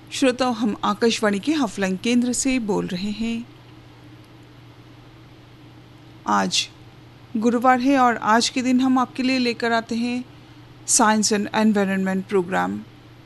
श्रोताओं, हम आकाशवाणी के हफलंग केंद्र से बोल रहे हैं। आज गुरुवार है और आज के दिन हम आपके लिए लेकर आते हैं साइंस एंड एनवायरनमेंट प्रोग्राम।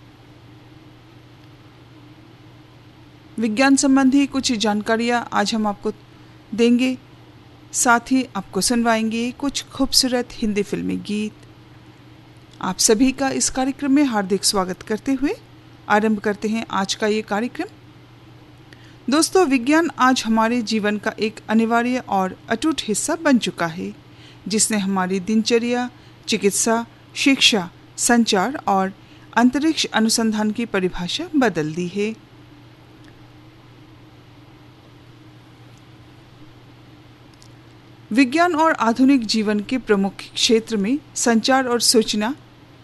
विज्ञान संबंधी कुछ जानकारियाँ आज हम आपको देंगे, साथ ही आपको सुनवाएंगे कुछ खूबसूरत हिंदी फिल्मी गीत। आप सभी का इस कार्यक्रम में हार्दिक स्वागत करते हुए आरंभ करते हैं आज का ये कार्यक्रम। दोस्तों, विज्ञान आज हमारे जीवन का एक अनिवार्य और अटूट हिस्सा बन चुका है, जिसने हमारी दिनचर्या, चिकित्सा, शिक्षा, संचार और अंतरिक्ष अनुसंधान की परिभाषा बदल दी है। विज्ञान और आधुनिक जीवन के प्रमुख क्षेत्र में संचार और सूचना,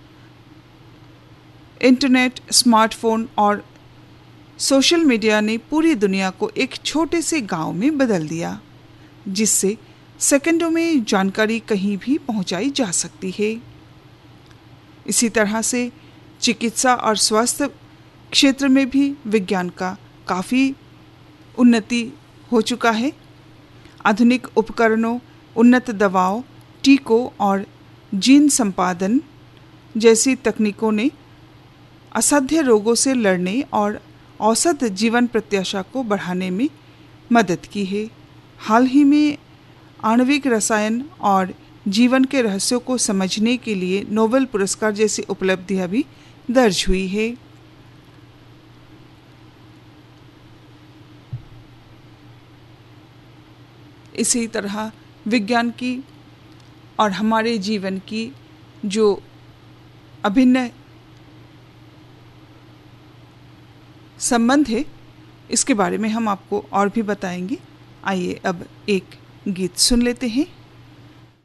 इंटरनेट, स्मार्टफोन और सोशल मीडिया ने पूरी दुनिया को एक छोटे से गांव में बदल दिया, जिससे सेकंडों में जानकारी कहीं भी पहुंचाई जा सकती है। इसी तरह से चिकित्सा और स्वास्थ्य क्षेत्र में भी विज्ञान का काफ़ी उन्नति हो चुका है। आधुनिक उपकरणों, उन्नत दवाओं, टीकों और जीन संपादन जैसी तकनीकों ने असाध्य रोगों से लड़ने और औसत जीवन प्रत्याशा को बढ़ाने में मदद की है। हाल ही में आणविक रसायन और जीवन के रहस्यों को समझने के लिए नोबेल पुरस्कार जैसी उपलब्धियां भी दर्ज हुई है। इसी तरह विज्ञान की और हमारे जीवन की जो अभिन्न संबंध है, इसके बारे में हम आपको और भी बताएंगे। आइए अब एक गीत सुन लेते हैं।